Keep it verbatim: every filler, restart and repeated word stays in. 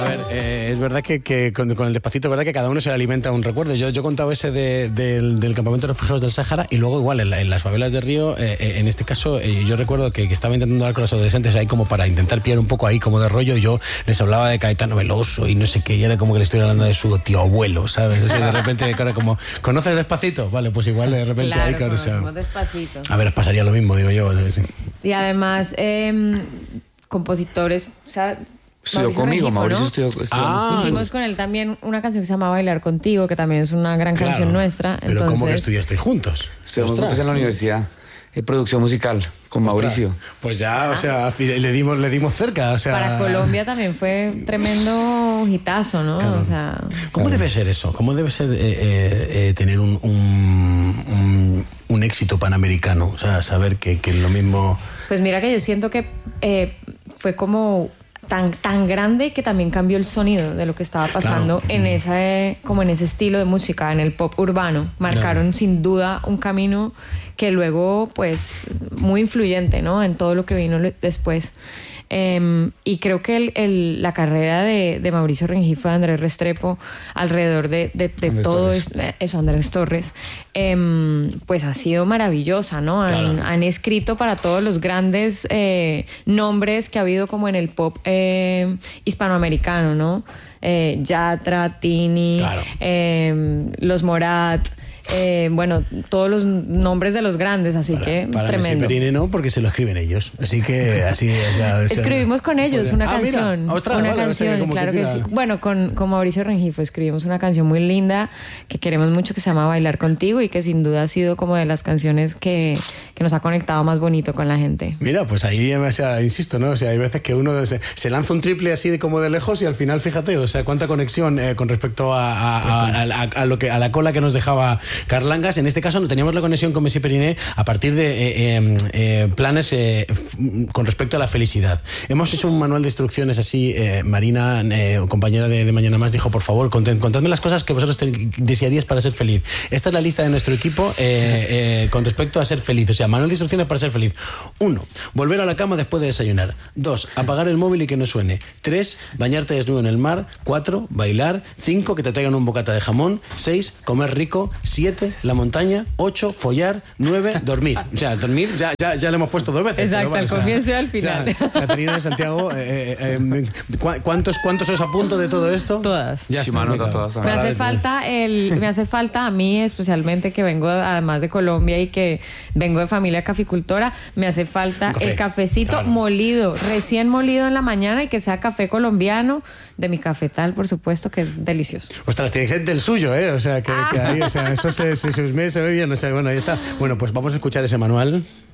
A ver, eh, es verdad que, que con, con el Despacito, es verdad que cada uno se le alimenta un recuerdo. Yo, yo he contado ese de, del, del campamento de refugiados del Sáhara y luego igual en, la, en las favelas de Río, eh, eh, en este caso eh, yo recuerdo que, que estaba intentando hablar con los adolescentes ahí como para intentar pillar un poco ahí como de rollo y yo les hablaba de Caetano Veloso y no sé qué, y era como que le estoy hablando de su tío abuelo, ¿sabes? O sea, de repente, era como, ¿conoces Despacito? Vale, pues igual de repente claro, ahí... Claro, conocemos o sea, Despacito. a ver, os pasaría lo mismo, digo yo. Sí. Y además, eh, compositores, o sea... Estudió conmigo, Rengifo, Mauricio ¿no? estudió, estudió Ah, Hicimos con él también una canción que se llama Bailar Contigo, que también es una gran Claro, canción nuestra. Pero Entonces, ¿cómo que estudiasteis juntos? Estudiamos Ostras. juntos en la universidad de producción musical con Mauricio. Pues ya, o sea, le dimos, le dimos cerca, o sea... para Colombia también fue tremendo hitazo, ¿no? Claro. O sea, ¿Cómo Claro. debe ser eso? ¿Cómo debe ser eh, eh, eh, tener un, un, un, un éxito panamericano? O sea, saber que, que lo mismo... pues mira que yo siento que eh, fue como tan, tan grande que también cambió el sonido de lo que estaba pasando Claro. en ese, como en ese estilo de música, en el pop urbano. Marcaron Claro. sin duda un camino que luego, pues, muy influyente, ¿no? En todo lo que vino le- después. Eh, y creo que el, el, la carrera de, de Mauricio Rengifo, de Andrés Restrepo, alrededor de, de, de Andrés todo Torres. es- eso, Andrés Torres, eh, pues ha sido maravillosa, ¿no? Han, Claro. han escrito para todos los grandes eh, nombres que ha habido como en el pop eh, hispanoamericano, ¿no? Eh, Yatra, Tini, Claro. eh, Los Morat, eh, bueno, todos los nombres de los grandes, así Para, que para Messi tremendo. Perine no, porque se lo escriben ellos. Así que así... O sea, o sea, Escribimos con ellos pues, una ah, mira, canción. otra, una vale, o sea, canción, como claro que, tira- sí. Bueno, con, con Mauricio Rengifo escribimos una canción muy linda que queremos mucho, que se llama Bailar Contigo y que sin duda ha sido como de las canciones que, que nos ha conectado más bonito con la gente. Mira, pues ahí, o sea, insisto, ¿no? O sea, hay veces que uno se, se lanza un triple así de como de lejos y al final, fíjate, o sea, cuánta conexión eh, con respecto a, a, a, a, a lo que, a la cola que nos dejaba Carlangas. En este caso no teníamos la conexión con Messi Periné a partir de eh, eh, eh, planes eh, f- con respecto a la felicidad. Hemos hecho un manual de instrucciones así, eh, Marina, eh, compañera de, de Mañana Más, dijo, por favor, contad- contadme las cosas que vosotros te- desearíais para ser feliz. Esta es la lista de nuestro equipo eh, eh, con respecto a ser feliz. O sea, manual de instrucciones para ser feliz. Uno, volver a la cama después de desayunar. Dos, apagar el móvil y que no suene. Tres, bañarte desnudo en el mar. Cuatro, bailar. Cinco, que te traigan un bocata de jamón. Seis, comer rico. Siete, la montaña. Ocho, follar. Nueve, dormir. O sea, dormir ya, ya, ya lo hemos puesto dos veces. Exacto, pero al o sea, comienzo y al o sea, final. Caterina de Santiago, eh, eh, eh, ¿cu- ¿cuántos, ¿cuántos os apunto de todo esto? Todas. Ya Sí, está, me anota venga. todas Me también. hace falta el, me hace falta a mí especialmente, que vengo además de Colombia y que vengo de familia caficultora, me hace falta Un café, el cafecito claro. molido, recién molido en la mañana y que sea café colombiano, de mi cafetal, por supuesto, que es delicioso. Ostras, tiene que ser del suyo, ¿eh? O sea, que, que ahí, o sea, eso se, se, se, se ve bien. O sea, bueno, ahí está. Bueno, pues vamos a escuchar ese manual.